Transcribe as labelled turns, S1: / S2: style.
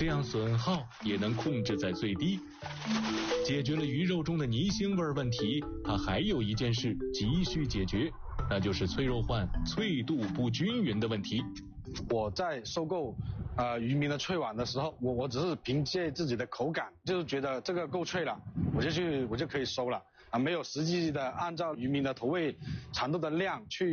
S1: 这样损耗也能控制在最低。解决了鱼肉中的泥腥味问题，它还有一件事急需解决，那就是脆肉鹳脆度不均匀的问题。
S2: 我在收购渔民的脆鲩的时候，我只是凭借自己的口感，就是觉得这个够脆了，我就可以收了没有实际的按照渔民的投喂长度的量去